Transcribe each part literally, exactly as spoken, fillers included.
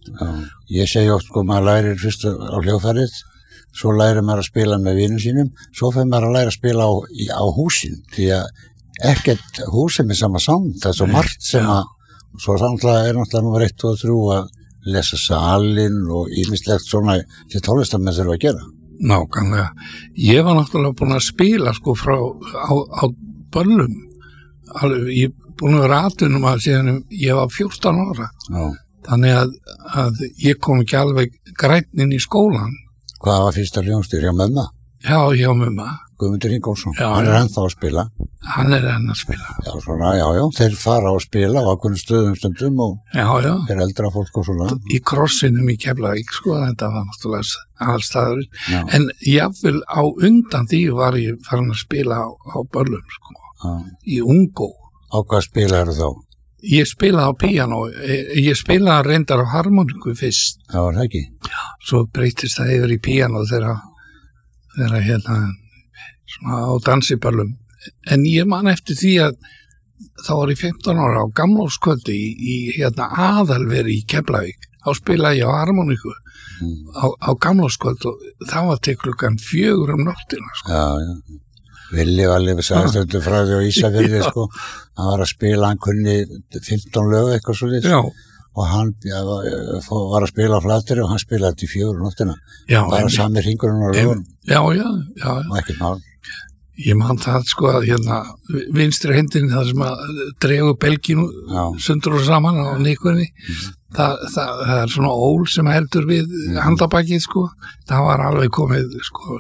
Já, ég segi oft sko, maður lærir fyrst á hljóðfærið, svo lærir maður að spila með vinum sínum, svo fyrir maður að læra að spila á, í, á húsin, því að ekkert húsin með sama sound, það er svo margt sem að, svo náttúrulega er náttúrulega nummer eitt og þrjú að lesa salin og ýmislegt svona til tónlistarmenn þurfa að gera. Nákvæmlega. Ég var náttúrulega búin að spila sko frá á, á böllum. Alveg, ég búin að vera atvinnum að síðan ég var fjórtán ára. Já. Þannig að, að ég kom ekki alveg grænn inn í skólan. Hvað var fyrsta hljómsdýr? Hjá mömmu? Já, hjá mömmu. Guðmundur Ingólfsson. Hann er ennþá að spila. Hann er enn að spila. Já, svona, já, já. Þeir fara á að spila á ákveðnum stöðum stundum og já, já. Þeir eldra fólk og svona. Í krossinum í Keflavík, sko, þetta var náttúrulega aðalstaður. En jafnvel á undan því var ég farin að spila á, á böllum, sko. Já. Í Ungó. Á hvað spila eru þá? Ég spilaði á píanó, ég spilaði reyndar á harmoniku fyrst. Það var það ekki? Já, svo breytist það yfir í píanó þegar, þegar hérna, svona á dansiböllum. En ég man eftir því að þá var ég fimmtán ára á gamlárskvöldi í, í hérna aðalveri í Keflavík. Þá spilaði ég á harmoniku mm. á, á gamlárskvöldi og það var til klukkan fjögur um nóttina, sko. Já, já. Villi var alveg sæðstundu frá því á Ísafirði sko, hann var að spila, hann kunni fimmtán lög eitthvað svo liðs og hann ja, var að spila á Flateyri og hann spilaði til fjögur nóttina, bara sami hringurinn og lögun. Já, já, já. Og ekkert mál. Ég man það sko að hérna vinstri hendin það sem að dregu belginu sundur og saman á nikunni, mm. það, það, það er svona ól sem heldur við mm. handabakið sko, það var alveg komið sko,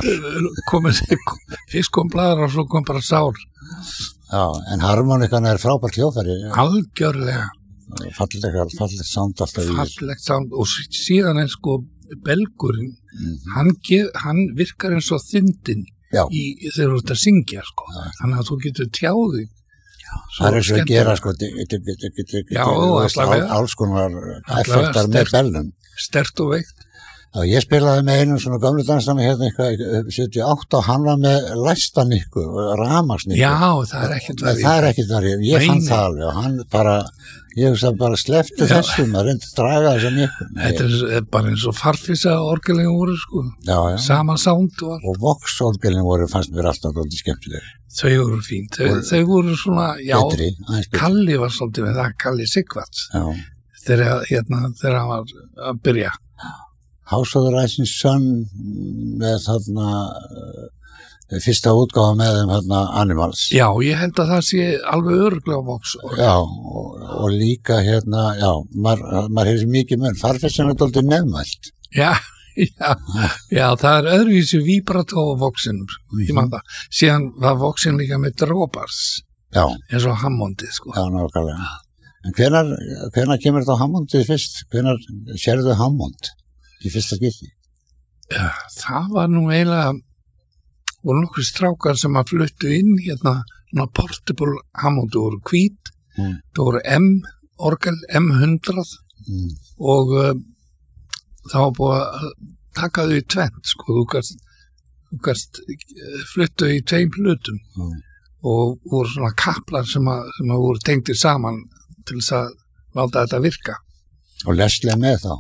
komið fyrst kom bladar og svo kom bara sár. Já, en harmonikan er frábært hljóðfæri. Algjörlega. Fallegt, fallegt sound alltaf í þessu. Fallegt sound og síðan er sko belgurinn, mm. hann, gef, hann virkar eins og þyndin. Í, þegar þú ert að syngja sko. Þannig að þú getur tjáði það er svo að gera sko alls konar effektar með bellum sterkt og veikt. Já, ég spilaði með einum svona gömlu dansdana hérna eitthvað sjötíu og átta og hann var með læstanikku og rafmagnsnikku. Já, það er ekkert verið. Það er ekkert verið, ég fann það alveg og hann bara, ég veist að bara sleppti þessum að reynda að draga þessa nikku. Þetta er bara eins og farfisa orgelin voru sko, já, já. Sama sound var. Og Vox orgelin voru fannst mér alltaf doldið skemmtileg. Þau voru fínt, þau, þau voru svona, já, betri, Kalli var svolítið með það, Kalli Sigvarts, þegar hérna, þegar hann var að byrja. House of the Rising Sun með þarna uh, fyrsta útgáfa með þeim þarna Animals. Já, ég held að það sé alveg örugglega Vox. Já, og, og líka hérna, já, maður mað hefur mikið mun, farfessan er doldið nefnmælt. Já, já, já, það er öðruvísi víbrató á Voxinum, mm-hmm. Ég man það. Síðan var Voxin líka með dropars, já. Eins og Hammondið, sko. Já, nákvæmlega. En hvenar, hvenar kemur þetta á Hammondið fyrst? Hvenar sérðu Hammond? Í fyrsta skipti? Ja, það var nú eiginlega voru nokkur strákar sem að fluttu inn hérna, svona portable Hammond, það voru hvít, mm. það voru M, orgel M hundrað mm. og uh, það var búið að taka þau í tvennt, sko, þú gast, þú gast fluttu í tveim hlutum mm. og voru svona kaplar sem að, sem að voru tengdir saman til þess að láta þetta virka. Og Leslie með þá?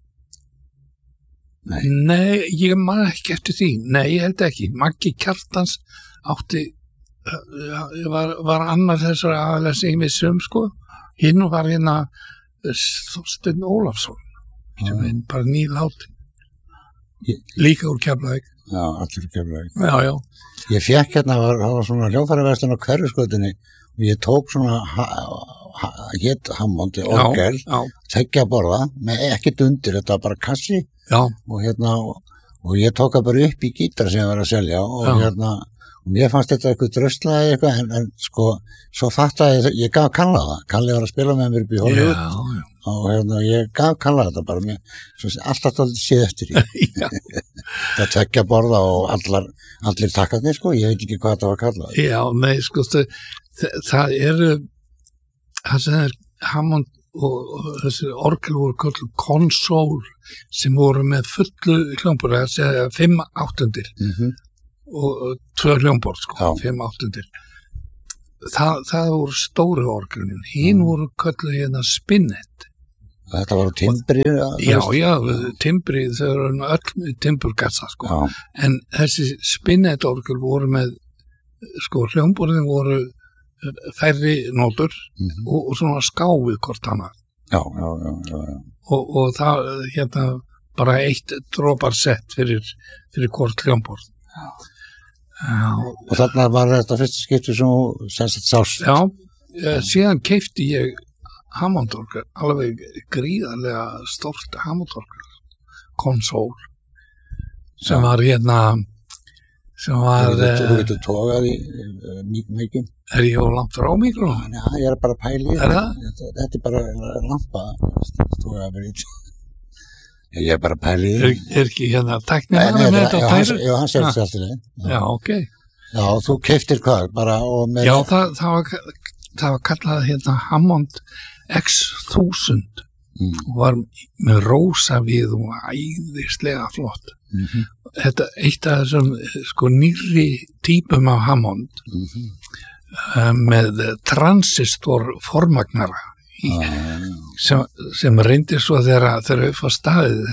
Nei. Nei, ég man ekki eftir því. Nei, ég held ekki. Maggi Kjartans átti, var, var annar þessar aðalega sem við söm, sko. Hinn var hérna Þorsteinn Ólafsson, sem er bara nýlátin. Líka úr Keflavík. Já, allir úr Keflavík. Já, já. Ég fekk hérna, það var, var svona hljóðfæraverslun á Hverfisgötunni og ég tók svona hétt Hammond, orgel, tveggja borða, með ekkert undir, þetta var bara kassi. Já. Og hérna, og ég tók það bara upp í gítar sem ég var að selja og já. Hérna, og mér fannst þetta eitthvað dröslaði eitthvað, en, en sko, svo fattaði ég, ég gaf Kalla það, Kalli var að spila með mér upp í Hollywood, já, já. Og hérna, ég gaf Kalla þetta bara, mér, svo alltaf tóldið séð eftir í. Það tveggja borða og allar, allir takkarnir, sko, ég veit ekki hvað þetta var kallað. Já, nei, sko, það, það eru, það sem er Hammond, og, og þessi orgel voru kallað konsól sem voru með fullu hljómbor, það segja fimm áttundir mm-hmm. og, og tvö hljómbor, sko, já. Fimm áttundir. Það, það voru stóru orgelin, hinn mm. voru kallað hérna Spinnet. Þetta var á timbri? Já, já, timbri, þau eru öll timburkassa, sko. Já. En þessi spinnetorgel voru með, sko, hljómborðin voru færri nótur mm-hmm. og, og svona skáfið hvort annað. Já, já, já, já, já. Og, og það, hérna, bara eitt dropar sett fyrir, fyrir hvort hljómborð. Já. Já. Og þarna var þetta fyrsta skipti sem sem sett sást. Já, já. Síðan keipti ég Hammondorgel, alveg gríðarlega stórt Hammondorgel, konsól, sem var hérna, sem var... Þú getur tókað í mikið? Er ég á langt frá mikro? Já, ég er bara pæli. Er það? Þetta er bara lampa, tókað bara í. Ég er bara pæli. Er, er ekki hérna tæknilega með þetta pæri? Já, hann segir þetta alltaf. Já, ok. Já, þú keiftir hvað? Bara og með... Já, það, það, var, það var kallað hérna Hammond X þúsund mm. og var með rósa við og æðislega flott. Mm-hmm. Þetta eitt af þessum sko nýrri típum af Hammond mm-hmm. uh, með transistor formagnara í, ah. sem, sem reyndi svo þegar þeir upp á staðið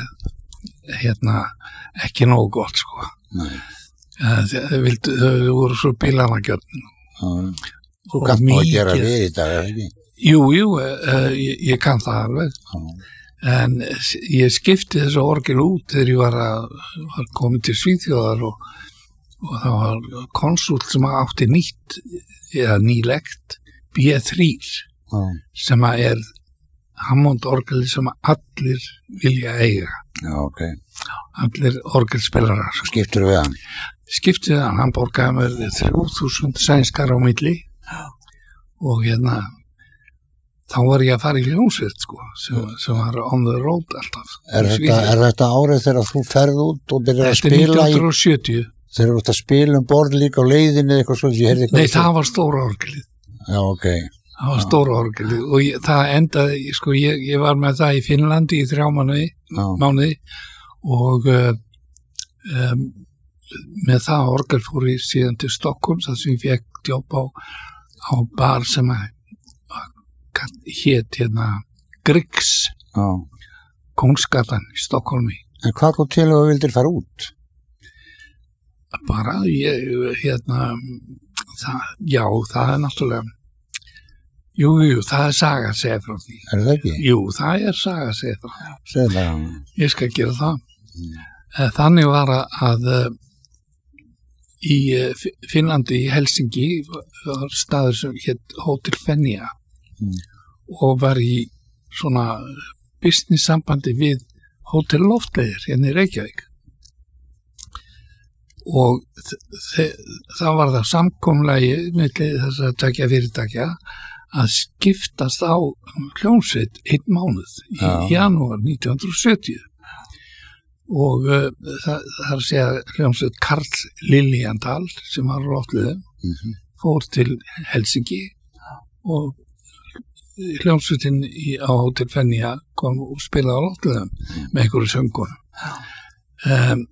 hérna ekki nógu gott sko. Nei. Uh, þau vildu, þau voru svo bílanagjörn. Ah. Þú kannt nú að gera við í dag, ekki? Jú, jú, uh, ég, ég kann það alveg. Ah. En ég skipti þessu orgel út þegar ég var, að, var komið til Svíþjóðar og, og það var konsult sem átti nýtt, eða nýlegt, B þrjú, ah. sem er Hammond orgel sem allir vilja eiga. Já, ok. Allir orgelspilarar. Skiptur við hann? Skiptið hann, hann borgaði mér þrjú þúsund sænskar á milli og hérna þá var ég að fara í hljómsveit sko, sem, sem var on the road alltaf. Er þetta, er þetta árið þegar þú ferð út og byrjar að spila í... Þetta er nítján hundruð sjötíu. Þegar þú ert að spila um borð líka á leiðinni eitthvað svo, ég heyrði eitthvað... Nei, það var stóra orgelið. Já, ok. Það var stóra orgelið og ég, það endaði, sko, ég, ég var með það í Finnlandi í þrjá mánuði, mánuði og uh, um, með það orgel fór ég síðan til Stockholm, þar sem ég fekk jobb á, á bar sem að hét hérna Griggs ah. Kungsgatan í Stokkólmi. En hvað kom til að þú vildir fara út? Bara ég hérna það, já, það er náttúrulega jú, jú, það er saga að segja frá því. Er það ekki? Jú, það er saga að segja frá því. Segð það. Ég skal gera það. Mm. Þannig var að í Finnlandi, í Helsingi var staður sem hét Hótel Fenja mm. og var í svona business sambandi við Hótel Loftleiðir hérna í Reykjavík og það var það samkomulagi milli þess að takja fyrirtækja að skiptast á hljómsveit einn mánuð í ja. janúar nítján hundruð sjötíu og uh, það, það er að segja hljómsveit Karl Lilliendal sem var Loftleiðum mm-hmm. fór til Helsingi og hljómsveitin í, á Hótel Fenja kom og spilaði á Loftleiðum mm. með einhverju söngunum. Um,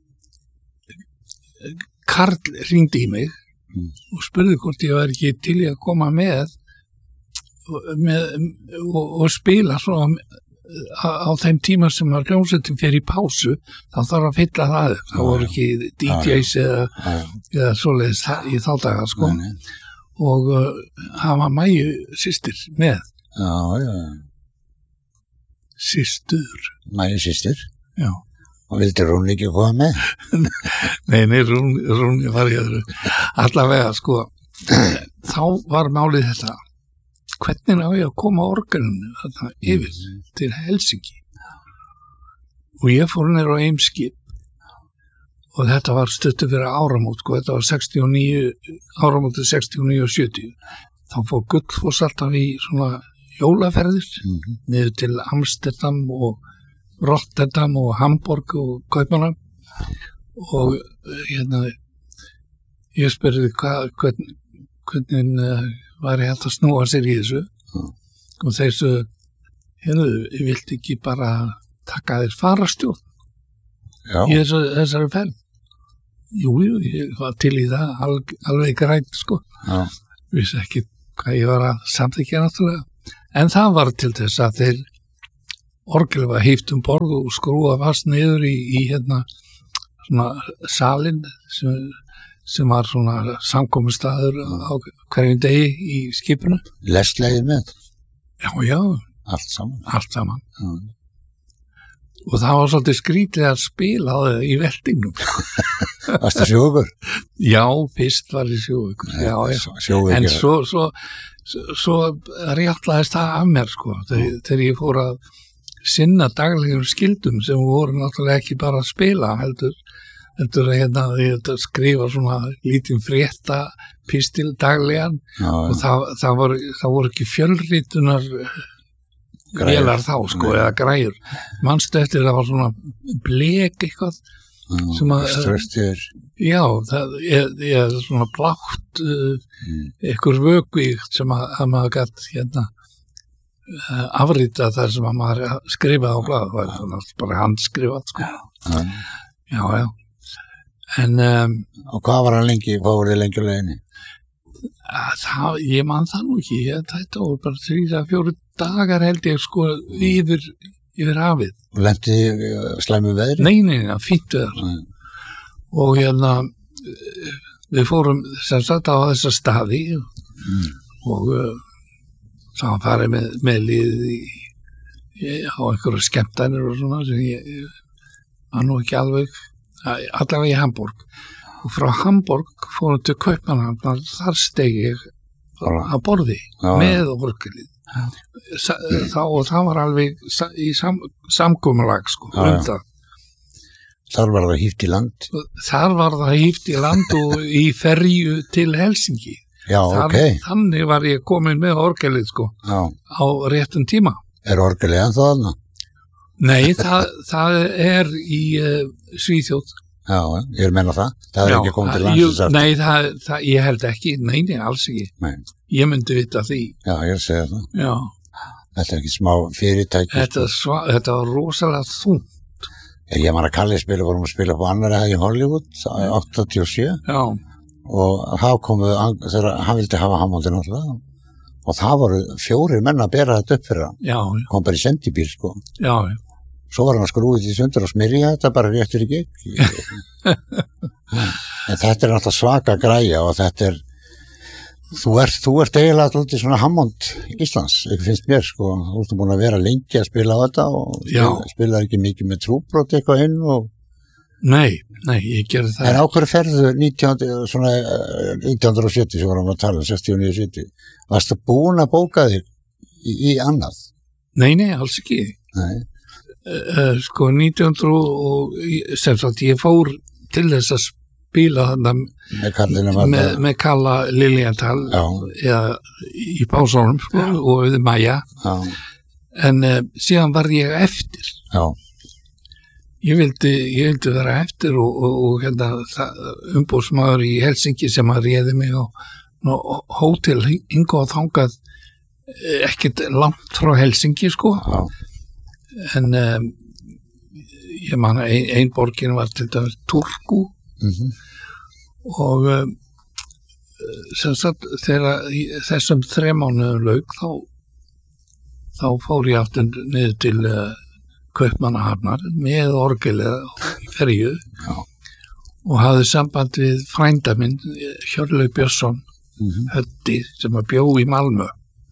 Karl hringdi í mig mm. og spurði hvort ég var ekki til í að koma með, með og, og spila svona á, á þeim tíma sem að hljómsveitin fer í pásu, þá þarf að fylla það upp. Það voru ekki D Js eða, eða svoleiðis í þá daga sko. Nei, nei. Og uh, hann var Mæju systir með. Já, já. Systur. Mæju systir? Já. Og vildi Rúni ekki koma með? nei, nei, Rúni, Rúni var í öðru. Allavega, sko, þá var málið þetta. Hvernig á ég að koma orgelinu þarna yfir mm. til Helsingi? Og ég fór nýr á Eimskip og þetta var stuttu fyrir áramót, sko, þetta var sextíu og níu, áramótið sextíu og níu og sjötíu. Þá fór Gullfoss alltaf í svona jólaferðir mm-hmm. niður til Amsterdam og Rotterdam og Hamburg og Kaupmannahöfn og hérna ég spurði hvað hvernig, hvernig uh, var ég hægt að snúa sér í þessu mm. og þessu hérna, ég vilti ekki bara taka þér farastjórn í þessu, þessari ferð. Jú, jú, ég var til í það alveg, alveg grænt, sko. Já. Vissi ekki hvað ég var að samþykja náttúrulega. En það var til þess að þeir orgel var híft um borð og skrúa fast niður í, í hérna svona salin sem, sem var svona samkomustaður á hverjum degi í skipinu. Lesleiði með? Já, já. Allt saman? Allt saman. Mm. Og það var svolítið skrítið að spila á það í veltingnum. Varstu sjóveikur? Já, fyrst var ég sjóveikur. Já, já. Sjóveikur. En svo, svo, svo réttlaðist það af mér, sko, þegar, þegar ég fór að sinna daglegum skildum sem voru náttúrulega ekki bara að spila, heldur, heldur að hérna, ég skrifa svona lítinn frétta pistil daglegan já, og það, það, voru, það voru ekki fjölritunar vélar þá, sko, eða græjur. Manstu eftir það var svona blek eitthvað mm, sem að ströstir. Já, það er, er svona blátt uh, mm. einhver vökvíkt sem að, að maður gætt hérna uh, afrita þar sem að maður skrifaði á blað, það var svona bara handskrifað, sko. Já, já. já. En um, og hvað var hann lengi, hvað voru þið lengi á leiðinni? Það, ég man það nú ekki, ég, þetta var bara þrjá, fjóru dagar held ég sko yfir, yfir hafið. Og lenti þið slæmu veðri? Nei, nei, nei, fínt veður. Nei. Og hérna, við fórum sem sagt á þessa staði mm. og uh, það var farið með, með liðið í, í, á einhverju skemmtanir og svona sem ég, ég var nú ekki alveg, allavega í Hamborg. Og frá Hamborg fórum til Kaupmannahafnar, þar steg ég að borði já, með orgelið. Sa, þá, og það var alveg sa, í sam, samkomulag, sko, já, um það. Þar var það híft í land? Þar var það híft í land og í ferju til Helsingi. Já, þar, ok. Þannig var ég komin með orgelið, sko, já. Á réttum tíma. Er orgelið ennþá þarna? Nei, það, það er í uh, Svíþjóð. Já, ég er meina það. Það er já, ekki komið til landsins aftur. Nei, það, það, ég held ekki. Nei, nei, alls ekki. Nei. Ég myndi vita því. Já, ég er að segja það. Já. Þetta er ekki smá fyrirtæki. Þetta, sva, þetta var rosalega þungt. Ég, ég man að Kalli spila, vorum að spila på annari hæð í Hollywood, áttatíu og sjö. Já. Og það komuð, þegar hann vildi hafa Hammondin alltaf. Og það voru fjórir menn að bera þetta upp fyrir hann. Já. Kom bara í sendibíl, sko. Já, já. Svo var hann að skrúið í sundur og smyrja þetta bara réttur í gegn. En þetta er náttúrulega svaka græja og þetta er, þú ert, þú ert eiginlega alltaf svona Hammond Íslands, ekki finnst mér, sko. Þú ert búin að vera lengi að spila á þetta og spila ekki mikið með trúbrot eitthvað inn og... Nei, nei, ég gerði það. En á hverju ferðu nítján hundruð og sjötíu, sem vorum að tala um, sextíu og níu sjötíu, varstu búin að bóka þig í, í annað? Nei, nei, alls ekki. Nei. Uh, sko nítján hundruð og sem sagt ég fór til þess að spila þarna með, með, með Kalla Liljenthal eða í Pásunum sko, og við Maja já. En uh, síðan var ég eftir já. Ég vildi ég vildi vera eftir og, og, og hérna, umbóðsmaður í Helsingi sem að réði mig á, á hótel hingað og þangað ekkert langt frá Helsingi sko já. En um, ég man að ein, ein borgin var til dæmis Turku mm-hmm. og um, sem sagt þegar þessum þremánuðum lauk þá, þá fór ég aftur niður til uh, Kaupmannahafnar með orgelið í ferju Já. Og hafði samband við frænda minn Hjörleif Björnsson mm-hmm. Höddi sem að bjó í Malmö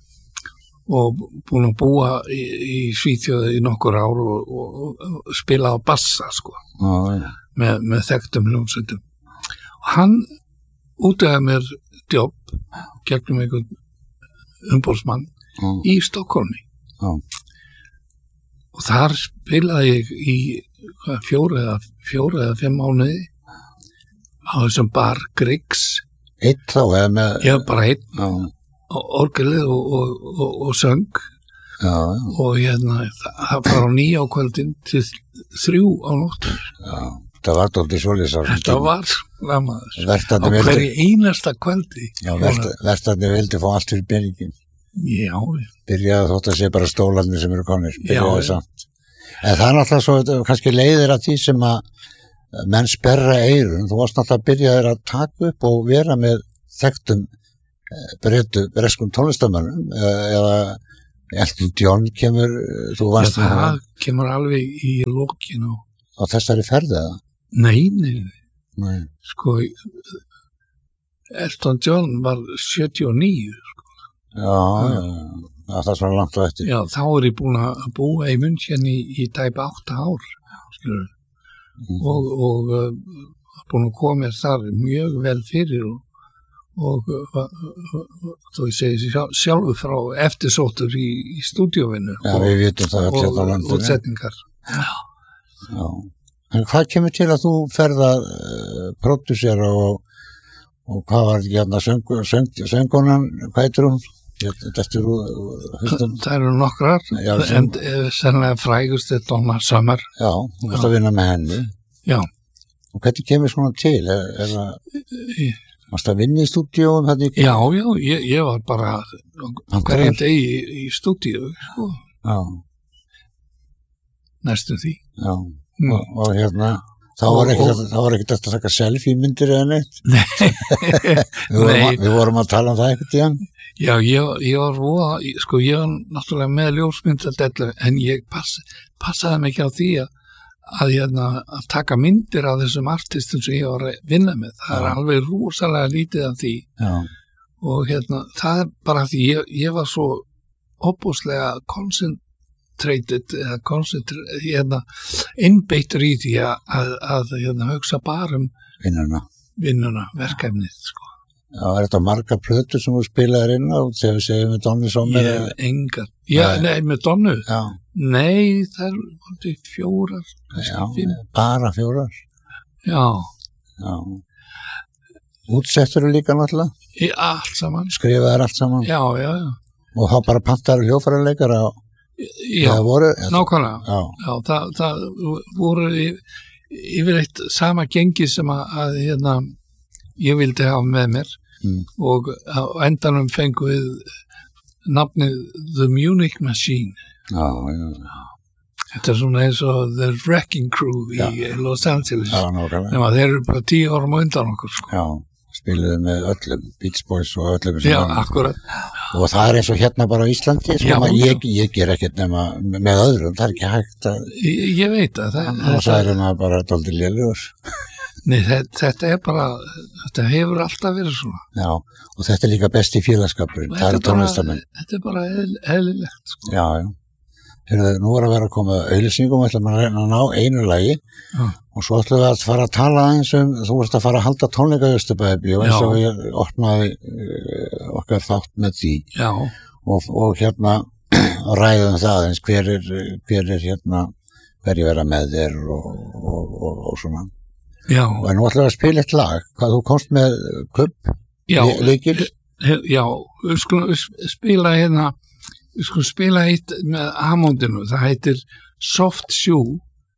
og búin að búa í, í Svíþjóði í nokkur ár og, og, og spila á bassa sko ah, ja. með, með þekktum hljómsveitum. Og hann útvegaði mér jobb gegnum einhvern umbóðsmann ah. í Stokkólmi ah. og þar spilaði ég í fjóra eða, fjóra eða fimm mánuði á þessum bar Griggs. Eitt þá eða með? Já, bara eitt. Ah. Orgelið og, og, og, og söng já, já. Og hérna það var á nýja á kvöldin til þrjú á nóttur já, það var dálítið svoleiðis þetta var lamaður á hverju einasta kvöldi já, verstandi vildi fá allt fyrir peningin já byrjaði þótt að sé bara stólarnir sem eru komnir byrjaði samt en það er náttúrulega svo, kannski leiðir að því sem að menn sperra eyrun þú varst náttúrulega að byrjaði að taka upp og vera með þekktum breytu breskum tónlistamönnum eða Elton John kemur, þú varst Já, það kemur alveg í lokin og... á þessari ferð eða? Nei, nei, Nei. sko, Elton John var sjötíu og níu, sko. Já, já, já, það er svona langt á eftir. Já, þá er ég búin að búa í München í, í tæpa átta ár, skilur, mm. og, og uh, búin að koma mér þar mjög vel fyrir og og þú segir sjálfur frá eftirsóttur í, í stúdíóvinnu Já, við vitum það öll hérna á landinu. Og útsetningar. Já. Já. En hvað kemur til að þú ferð að uh, pródúsera og, og hvað var ekki hérna söng, söng, söngunan, hvað heitir hún? Þetta er Það, það eru nokkrar, Já, en sennilega frægust er Donna Summer. Já, þú veist að vinna með henni. Já. Og hvernig kemur svona til? Er, er það... Varst að vinna í stúdíóum? Já, já, ég, ég var bara hverjum degi í, í stúdíó, sko. Já. Næstum því. Já, mm. og, og hérna, þá var ekkert að taka selfie-myndir eða neitt. Nei. við, vorum að, við vorum að tala um það ekkert í hann. Já, ég, ég var voða, sko, ég var náttúrulega með ljósmyndadellu, en ég pass, passaði mig ekki á því að að, hérna, að taka myndir af þessum artistum sem ég var að vinna með. Það Já. Er alveg rosalega lítið af því. Já. Og hérna, það er bara því ég, ég var svo opbúslega concentrated eða concentrated, hérna, innbeittur í því að, að, að hérna, hugsa bara um vinnuna, vinnuna verkefnið, sko. Já, er þetta marga plötur sem þú spilaðir inn á þegar við segjum með Donnu Sommer? Ég hef engar. Já, nei, nei með Donnu? Já. Nei, það er fjórar, kannski fimm. Bara fjórar? Já. Já. Útsettur líka náttúrulega? Í allt saman. Skrifaðir allt saman? Já, já, já. Og þá bara pantaður hljóðfæraleikar á? Já, voru, nákvæmlega. Já. Já, það, það voru yfirleitt sama gengi sem að, að hérna, ég vildi hafa með mér mm. og á endanum fengu við nafnið The Munich Machine. Já, já. Þetta er svona eins og The Wrecking Crew í já. Los Angeles. Já, nákvæmlega. Þegar þeir eru bara tíu árum undan okkur, sko. Já, spiluðu með öllum, Beach Boys og öllum. Já, akkurat. Og það er eins og hérna bara á Íslandi, sko, já, maður, ég, ég ger ekkert nema með öðrum, það er ekki hægt að... Ég, ég veit að það... Það er maður bara dálítið lélegur. Nei, þetta, þetta er bara, þetta hefur alltaf verið svona. Já, og þetta er líka besti félagskapurinn, það er tónlistamenn. Þetta er bara eðlilegt, sko. Já, já. Heyrðu, nú er að vera að koma auglýsingum, ætlum að reyna að ná einu lagi já. Og svo ætlum við að fara að tala eins um, þú vorst að fara að halda tónleika í Austurbæði og eins og ég opnaði uh, okkar þátt með því. Já. Og, og hérna ræðum það eins, hver er, hver er hérna, hverju vera með þér og, og, og, og svona. Já. Og nú ætlum við að spila eitt lag, hvað þú komst með kubb, leikir? Já, við skulum spila hérna, við skulum spila eitt með Hammondinu, það heitir Soft Shoe,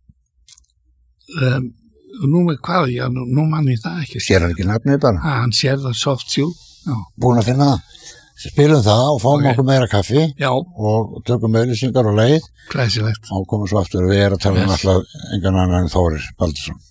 um, og nú með hvað, já, nú, nú mann ég það ekki. Sér hann ekki nafnið bara? Ha, hann sér það Soft Shoe, já. Búin að finna það? Spilum það og fáum okay. okkur meira kaffi já. Og tökum auðlýsingar og leið. Glæsilegt. Og komum svo aftur og við erum að tala um alltaf engan annan en Þórir Baldursson.